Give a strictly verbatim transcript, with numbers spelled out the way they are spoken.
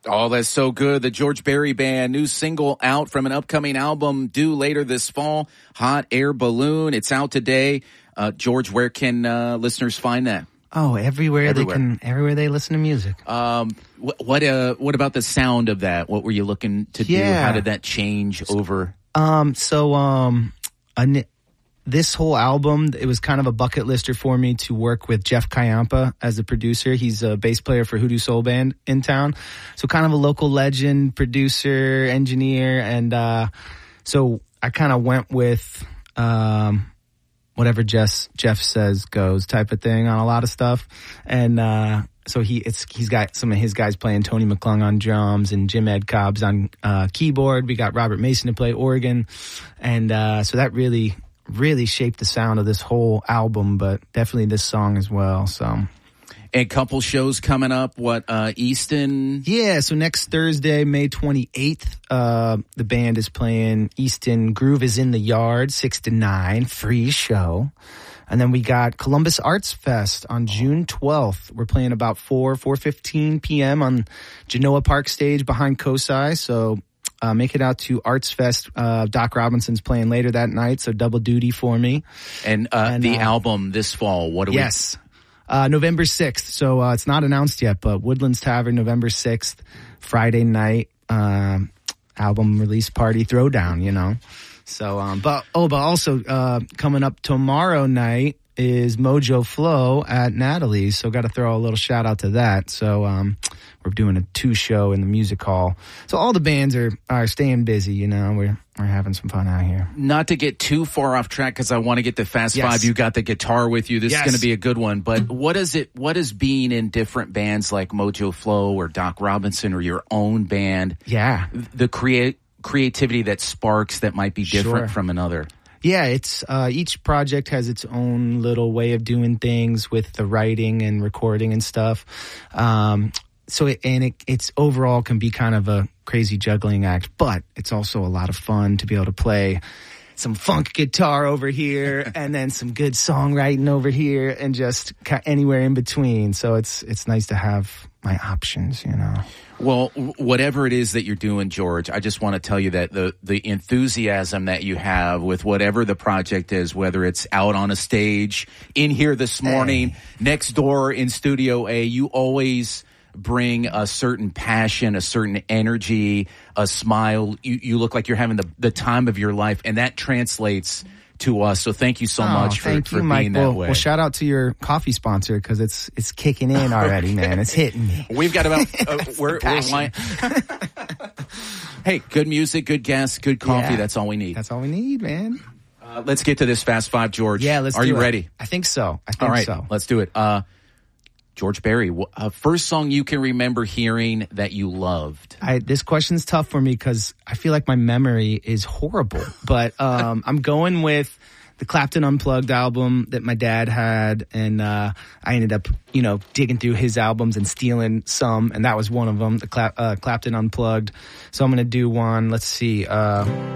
Oh, that's so good. The George Berry Band, new single out from an upcoming album due later this fall, Hot Air Balloon. It's out today. Uh, George, where can uh, listeners find that? Oh, everywhere, everywhere they can, everywhere they listen to music. Um, what what, uh, what about the sound of that? What were you looking to yeah. do? How did that change over? Um, so um, a, this whole album, it was kind of a bucket lister for me to work with Jeff Kayampa as a producer. He's a bass player for Hoodoo Soul Band in town. So kind of a local legend, producer, engineer. And uh, so I kind of went with um, whatever Jeff, Jeff says goes type of thing on a lot of stuff. And uh, so he it's he's got some of his guys playing, Tony McClung on drums and Jim Ed Cobbs on uh, keyboard. We got Robert Mason to play organ. And uh, so that really... really shaped the sound of this whole album, but definitely this song as well. So, and a couple shows coming up. What, uh, Easton? Yeah, so next Thursday, May twenty-eighth, uh, the band is playing Easton Groove is in the Yard, six to nine, free show. And then we got Columbus Arts Fest on June twelfth. We're playing about four, four fifteen p.m. on Genoa Park stage behind COSI. So, Uh, make it out to Arts Fest. Uh, Doc Robinson's playing later that night, so double duty for me. And, uh, and the uh, album this fall, what do we... Yes, uh, November sixth. So uh, it's not announced yet, but Woodlands Tavern, November sixth, Friday night, uh, album release party throwdown, you know. So, um, but, oh, but also uh, coming up tomorrow night is Mojo Flow at Natalie's, so got to throw a little shout out to that. So um, we're doing a two show in the music hall. So all the bands are are staying busy, you know. We're we're having some fun out here. Not to get too far off track, because I want to get to Fast yes. Five. You got the guitar with you. This yes. is going to be a good one. But what is it? What is being in different bands like Mojo Flow or Doc Robinson or your own band? Yeah, the create creativity that sparks that might be different sure. from another. Yeah, it's uh, each project has its own little way of doing things with the writing and recording and stuff. Um, so it, and it, it's overall can be kind of a crazy juggling act, but it's also a lot of fun to be able to play some funk guitar over here and then some good songwriting over here and just anywhere in between. So it's it's nice to have my options, you know. Well, whatever it is that you're doing, George, I just want to tell you that the, the enthusiasm that you have with whatever the project is, whether it's out on a stage, in here this morning, hey. next door in Studio A, you always bring a certain passion, a certain energy, a smile. You, you look like you're having the, the time of your life, and that translates to us. So thank you so oh, much for, thank for you, being Mike. that well, way. Well, shout out to your coffee sponsor, because it's it's kicking in already, man. It's hitting me. We've got about uh, we're, we're li- Hey, good music, good guests, good coffee. Yeah, that's all we need. That's all we need, man. Uh, let's get to this Fast Five, George. Yeah, let's. Are do you it. ready? I think so. I think all right, so. Let's do it. Uh, George Berry, uh, first song you can remember hearing that you loved? I, this question's tough for me because I feel like my memory is horrible. But um, I'm going with the Clapton Unplugged album that my dad had, and uh, I ended up, you know, digging through his albums and stealing some, and that was one of them, the Cla- uh, Clapton Unplugged. So I'm going to do one. Let's see. Uh,